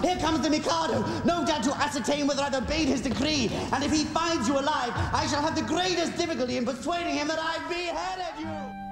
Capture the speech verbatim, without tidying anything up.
Here comes the Mikado, no doubt to ascertain whether I've obeyed his decree. And if he finds you alive, I shall have the greatest difficulty in persuading him that I've beheaded you.